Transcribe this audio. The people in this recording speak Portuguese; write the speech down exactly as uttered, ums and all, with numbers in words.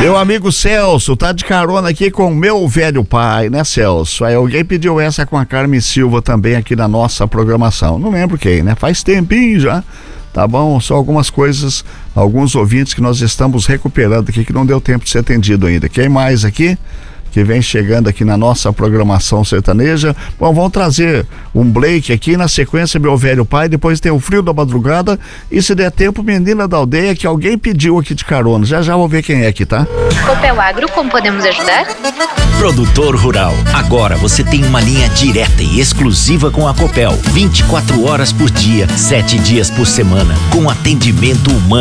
Meu amigo Celso, tá de carona aqui com o meu velho pai, né, Celso? Aí alguém pediu essa com a Carmen Silva também aqui na nossa programação. Não lembro quem, né? Faz tempinho já. Tá bom? Só algumas coisas, alguns ouvintes que nós estamos recuperando aqui que não deu tempo de ser atendido ainda. Quem mais aqui? Que vem chegando aqui na nossa programação sertaneja. Bom, vamos trazer um Blake aqui, na sequência meu velho pai, depois tem o Frio da Madrugada e se der tempo, Menina da Aldeia, que alguém pediu aqui de carona. Já já vou ver quem é aqui, tá? Copel Agro, como podemos ajudar? Produtor rural, agora você tem uma linha direta e exclusiva com a Copel, vinte e quatro horas por dia, sete dias por semana, com atendimento humano.